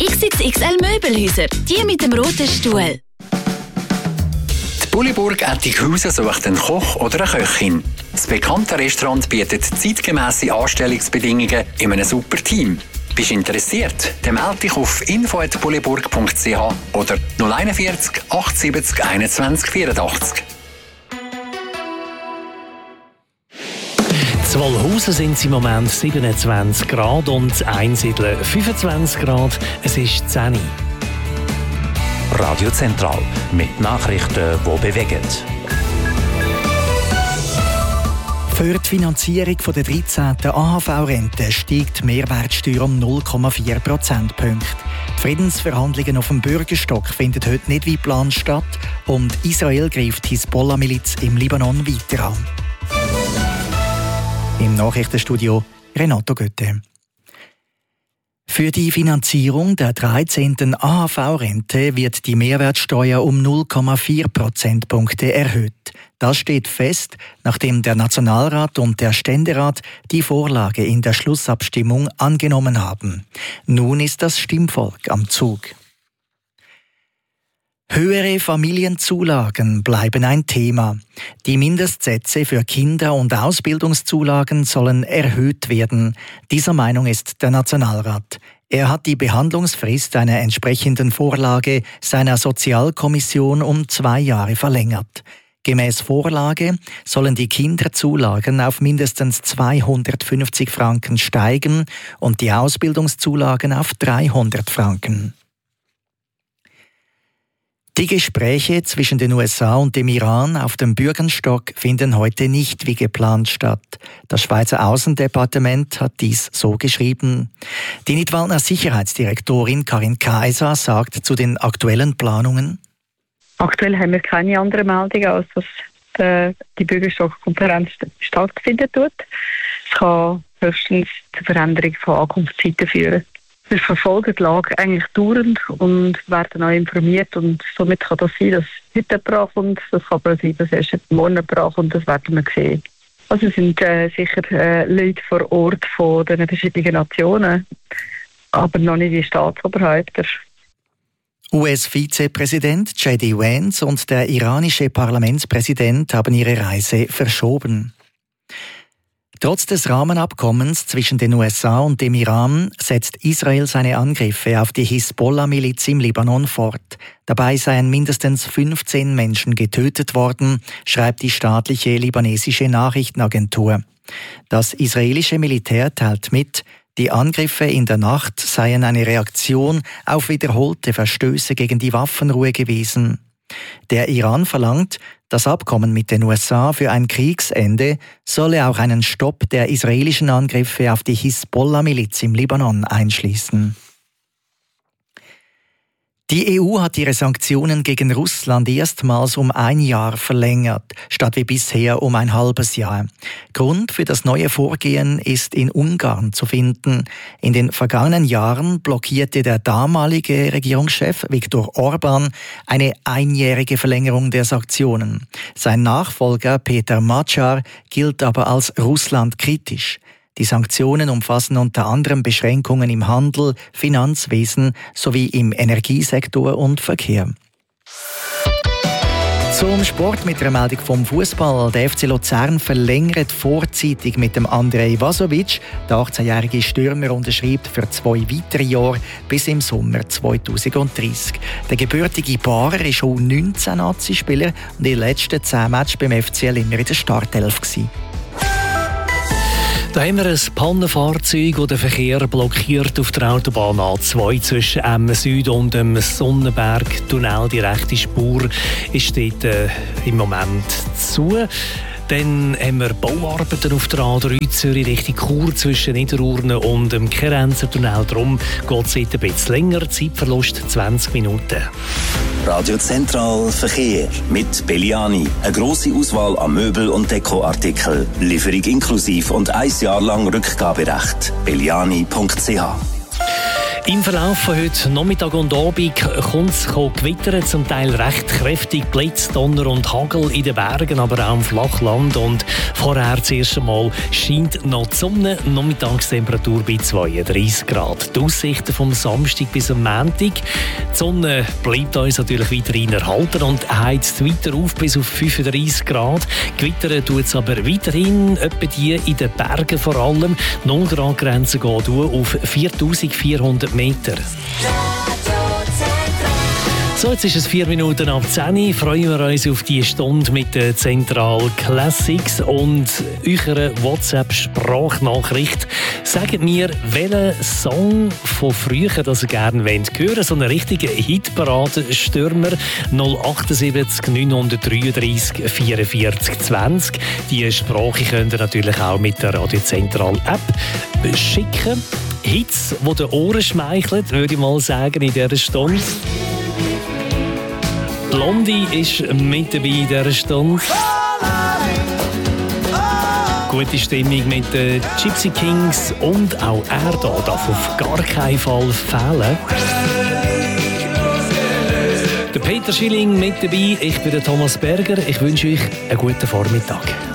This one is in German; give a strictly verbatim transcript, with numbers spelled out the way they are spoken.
X X X L Möbelhäuser, die mit dem roten Stuhl. Die Bulliburg Ettighausen sucht einen Koch oder eine Köchin. Das bekannte Restaurant bietet zeitgemässe Anstellungsbedingungen in einem super Team. Bist du interessiert? Dann melde dich auf info at bulliburg punkt c h oder null eins vier acht sieben null einundzwanzig vierundachtzig. In Wallhausen sind es im Moment siebenundzwanzig Grad und Einsiedeln fünfundzwanzig Grad. Es ist zehn Uhr. Radio Zentral mit Nachrichten, die bewegen. Für die Finanzierung der dreizehnten A H V-Rente steigt die Mehrwertsteuer um null Komma vier Prozentpunkte. Die Friedensverhandlungen auf dem Bürgerstock finden heute nicht wie geplant statt und Israel greift die Hisbollah-Miliz im Libanon weiter an. Im Nachrichtenstudio Renato Götte. Für die Finanzierung der dreizehnten A H V-Rente wird die Mehrwertsteuer um null Komma vier Prozentpunkte erhöht. Das steht fest, nachdem der Nationalrat und der Ständerat die Vorlage in der Schlussabstimmung angenommen haben. Nun ist das Stimmvolk am Zug. Höhere Familienzulagen bleiben ein Thema. Die Mindestsätze für Kinder- und Ausbildungszulagen sollen erhöht werden. Dieser Meinung ist der Nationalrat. Er hat die Behandlungsfrist einer entsprechenden Vorlage seiner Sozialkommission um zwei Jahre verlängert. Gemäß Vorlage sollen die Kinderzulagen auf mindestens zweihundertfünfzig Franken steigen und die Ausbildungszulagen auf dreihundert Franken. Die Gespräche zwischen den U S A und dem Iran auf dem Bürgenstock finden heute nicht wie geplant statt. Das Schweizer Außendepartement hat dies so geschrieben. Die Nidwaldner Sicherheitsdirektorin Karin Kaiser sagt zu den aktuellen Planungen: Aktuell haben wir keine anderen Meldungen, als dass die, die Bürgerstock-Konferenz stattfinden tut. Es kann höchstens zur Veränderung von Ankunftszeiten führen. Wir verfolgen die Lage eigentlich dauernd und werden auch informiert. Und somit kann das sein, dass heute jemand ankommt. Das kann aber sein, dass erst morgen jemand ankommt. Das werden wir sehen. Also es sind äh, sicher äh, Leute vor Ort von den verschiedenen Nationen, aber noch nicht die Staatsoberhäupter. U S-Vizepräsident J D Vance und der iranische Parlamentspräsident haben ihre Reise verschoben. Trotz des Rahmenabkommens zwischen den U S A und dem Iran setzt Israel seine Angriffe auf die Hisbollah-Miliz im Libanon fort. Dabei seien mindestens fünfzehn Menschen getötet worden, schreibt die staatliche libanesische Nachrichtenagentur. Das israelische Militär teilt mit, die Angriffe in der Nacht seien eine Reaktion auf wiederholte Verstöße gegen die Waffenruhe gewesen. Der Iran verlangt, das Abkommen mit den U S A für ein Kriegsende solle auch einen Stopp der israelischen Angriffe auf die Hisbollah-Miliz im Libanon einschließen. Die E U hat ihre Sanktionen gegen Russland erstmals um ein Jahr verlängert, statt wie bisher um ein halbes Jahr. Grund für das neue Vorgehen ist in Ungarn zu finden. In den vergangenen Jahren blockierte der damalige Regierungschef Viktor Orban eine einjährige Verlängerung der Sanktionen. Sein Nachfolger Peter Magyar gilt aber als russlandkritisch. Die Sanktionen umfassen unter anderem Beschränkungen im Handel, Finanzwesen sowie im Energiesektor und Verkehr. Zum Sport mit der Meldung vom Fußball. Der F C Luzern verlängert vorzeitig mit dem Andrej Vasovic. Der achtzehnjährige Stürmer unterschreibt für zwei weitere Jahre bis im Sommer zweitausenddreißig. Der gebürtige Baarer ist auch neunzehn Nazi-Spieler und in den letzten zehn Matches beim F C L immer in der Startelf gewesen. Da haben wir ein Pannenfahrzeug, das den Verkehr blockiert auf der Autobahn A zwei zwischen Emmen Süd und dem Sonnenberg-Tunnel. Die rechte Spur ist dort äh, im Moment zu. Dann haben wir Bauarbeiten auf der A drei Zürich Richtung Chur zwischen Niederurne und dem Kerenzer-Tunnel. Darum geht es ein bisschen länger. Zeitverlust zwanzig Minuten. Radio Zentral Verkehr mit Belliani. Eine grosse Auswahl an Möbel- und Dekoartikeln. Lieferung inklusiv und ein Jahr lang Rückgaberecht. belliani punkt c h. Im Verlauf von heute Nachmittag und Abend kommt es gewittern, zum Teil recht kräftig, Blitz, Donner und Hagel in den Bergen, aber auch im Flachland. Und vorher das erste Mal scheint noch die Sonne, Nachmittagstemperatur bei zweiunddreissig Grad. Die Aussichten vom Samstag bis am Montag. Die Sonne bleibt uns natürlich weiterhin erhalten und heizt weiter auf bis auf fünfunddreissig Grad. Gewittern tut es aber weiterhin, etwa die in den Bergen vor allem. Die null Grad Grenze geht auf viertausendvierhundert Meter. So, jetzt ist es vier Minuten ab zehn. Freuen wir uns auf die Stunde mit den Zentral Classics und eurer WhatsApp-Sprachnachricht. Sagt mir, welchen Song von früher das ihr gerne hören wollt. So einen richtigen Hitparade-Stürmer. null achtundsiebzig neunhundertdreiunddreissig vierundvierzig zwanzig. Die Sprache könnt ihr natürlich auch mit der Radio Zentral App schicken. Hits, die den Ohren schmeicheln, würde ich mal sagen, in dieser Stunde. Blondie ist mit dabei in dieser Stunde. Gute Stimmung mit den Gypsy Kings und auch er da darf auf gar keinen Fall fehlen. Der Peter Schilling mit dabei, ich bin der Thomas Berger. Ich wünsche euch einen guten Vormittag.